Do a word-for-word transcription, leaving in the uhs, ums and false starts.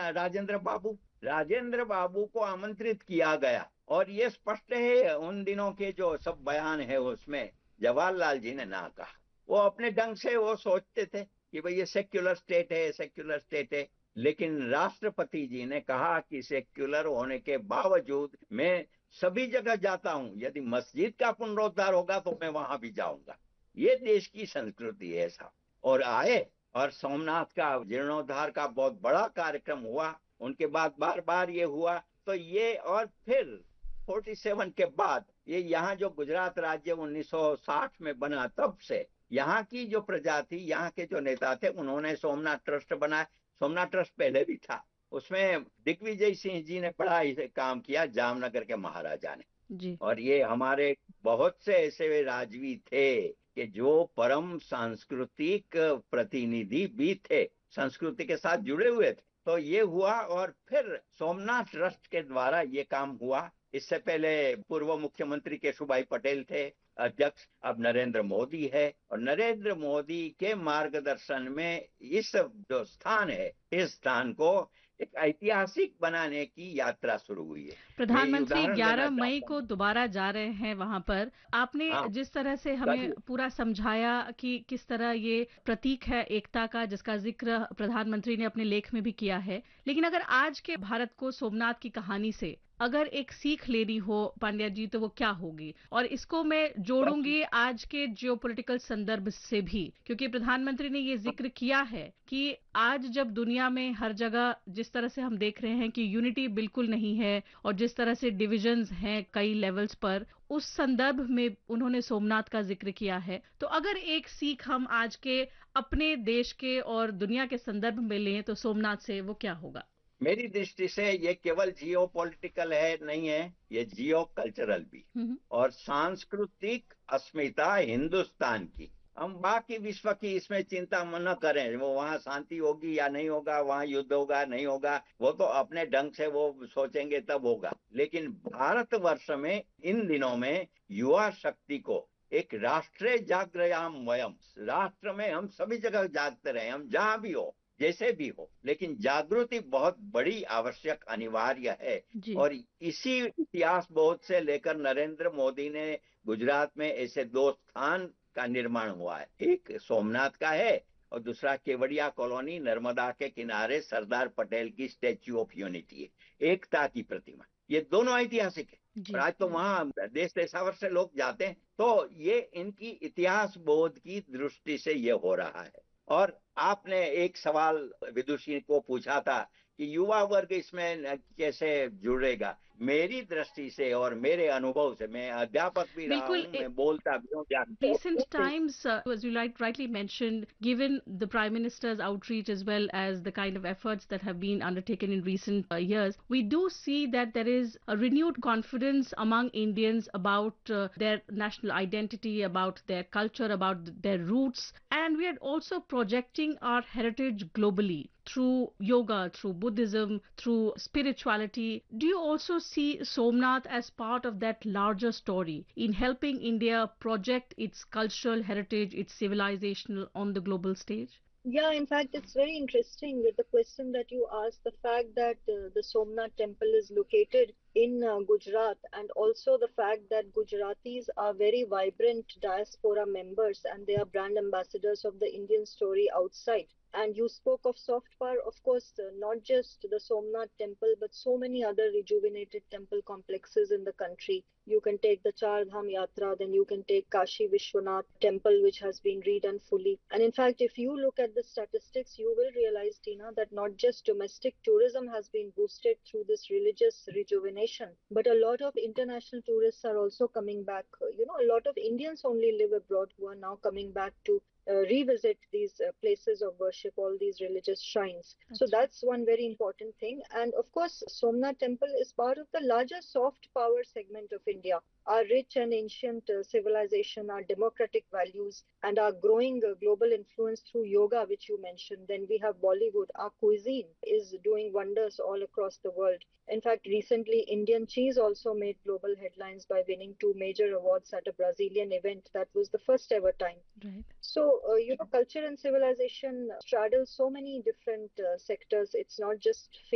राजेंद्र बाबू राजेंद्र बाबू को आमंत्रित किया गया, और ये स्पष्ट है उन दिनों के जो सब बयान है उसमें जवाहरलाल जी ने ना कहा। वो अपने ढंग से वो सोचते थे कि भाई ये सेक्युलर स्टेट है, सेक्युलर स्टेट है, लेकिन राष्ट्रपति जी ने कहा कि सेक्युलर होने के बावजूद मैं सभी जगह जाता हूं, यदि मस्जिद का पुनरुद्धार होगा तो मैं वहां भी जाऊंगा। ये देश की संस्कृति है साहब। और आए, और सोमनाथ का जीर्णोद्धार का बहुत बड़ा कार्यक्रम हुआ, उनके बाद बार बार ये हुआ, तो ये और फिर सैंतालीस के बाद ये यहाँ जो गुजरात राज्य उन्नीस सौ साठ में बना, तब से यहाँ की जो प्रजा थी, यहाँ के जो नेता थे, उन्होंने सोमनाथ ट्रस्ट बनाया। सोमनाथ ट्रस्ट पहले भी था, उसमें दिग्विजय सिंह जी ने बड़ा इसे काम किया, जामनगर के महाराजा ने। जी। और ये हमारे बहुत से ऐसे राजवी थे कि जो परम सांस्कृतिक प्रतिनिधि भी थे, संस्कृति के साथ जुड़े हुए थे। तो ये हुआ, और फिर सोमनाथ ट्रस्ट के द्वारा ये काम हुआ। इससे पहले पूर्व मुख्यमंत्री केशुभाई पटेल थे अध्यक्ष, अब नरेंद्र मोदी है, और नरेंद्र मोदी के मार्गदर्शन में इस जो स्थान है, इस स्थान को एक ऐतिहासिक बनाने की यात्रा शुरू हुई है। मैं प्रधानमंत्री उदाहरण देना ग्यारह मई चाहता को हूँ। दोबारा जा रहे हैं वहां पर। आपने हाँ, जिस तरह से हमें कहिए। पूरा समझाया कि किस तरह ये प्रतीक है एकता का, जिसका जिक्र प्रधानमंत्री ने अपने लेख में भी किया है, लेकिन अगर आज के भारत को सोमनाथ की कहानी से अगर एक सीख लेनी हो पांड्या जी, तो वो क्या होगी? और इसको मैं बस, जोड़ूंगी आज के जियोपॉलिटिकल संदर्भ से भी, क्योंकि प्रधानमंत्री ने ये जिक्र किया है कि आज जब दुनिया में हर जगह जिस तरह से हम देख रहे हैं कि यूनिटी बिल्कुल नहीं है और जिस तरह से डिविजन्स हैं कई लेवल्स पर, उस संदर्भ में उन्होंने सोमनाथ का जिक्र किया है। तो अगर एक सीख हम आज के अपने देश के और दुनिया के संदर्भ में लें तो सोमनाथ से वो क्या होगा? मेरी दृष्टि से ये केवल जियो पॉलिटिकल है नहीं है, ये जियो कल्चरल भी, हम्म। और सांस्कृतिक अस्मिता हिंदुस्तान की। हम बाकी विश्व की इसमें चिंता न करें, वो वहां शांति होगी या नहीं होगा, वहां युद्ध होगा नहीं होगा, वो तो अपने ढंग से वो सोचेंगे तब होगा। लेकिन भारतवर्ष में इन दिनों में युवा शक्ति को एक राष्ट्रीय जागृयाम वयम, राष्ट्र में हम सभी जगह जागते रहे, हम जहां भी हो, जैसे भी हो, लेकिन जागृति बहुत बड़ी आवश्यक अनिवार्य है। जी। और इसी इतिहास बोध से लेकर नरेंद्र मोदी ने गुजरात में ऐसे दो स्थान का निर्माण हुआ है, एक सोमनाथ का है और दूसरा केवड़िया कॉलोनी नर्मदा के किनारे सरदार पटेल की स्टैच्यू ऑफ यूनिटी है, एकता की प्रतिमा। ये दोनों ऐतिहासिक है, और जी। आज तो वहां देश देशावर से लोग जाते हैं। तो ये इनकी इतिहास बोध की दृष्टि से ये हो रहा है। और आपने एक सवाल विदुषी को पूछा था कि युवा वर्ग इसमें कैसे जुड़ेगा। मेरी दृष्टि से और मेरे अनुभव से, मैं अध्यापक भी रहा बिल्कुल। हूं, मैं बोलता भी हूँ, जानता Recent हूं। times, uh, as you like, rightly mentioned, given the Prime Minister's outreach as well as the kind of efforts that have been undertaken in recent uh, years, we do see that there is a renewed confidence among Indians about uh, their national identity, about their culture, about their roots, and we are also projecting our heritage globally through yoga, through Buddhism, through spirituality. Do you also see Somnath as part of that larger story in helping India project its cultural heritage, its civilizational on the global stage? Yeah, in fact, it's very interesting with the question that you asked, the fact that uh, the Somnath temple is located in uh, Gujarat, and also the fact that Gujaratis are very vibrant diaspora members and they are brand ambassadors of the Indian story outside. And you spoke of soft power, of course, uh, not just the Somnath temple, but so many other rejuvenated temple complexes in the country. You can take the Char Dham Yatra, then you can take Kashi Vishwanath temple, which has been redone fully. And in fact, if you look at the statistics, you will realize, Tina, that not just domestic tourism has been boosted through this religious rejuvenation, but a lot of international tourists are also coming back. You know, a lot of Indians only live abroad who are now coming back to uh, revisit these uh, places of worship, all these religious shrines. That's So that's one very important thing. And of course, Somnath temple is part of the larger soft power segment of India. Our rich and ancient uh, civilization, our democratic values, and our growing uh, global influence through yoga, which you mentioned. Then we have Bollywood. Our cuisine is doing wonders all across the world. In fact, recently, Indian cheese also made global headlines by winning two major awards at a Brazilian event. That was the first ever time. right. So, uh, you know, culture and civilization straddle so many different uh, sectors. It's not just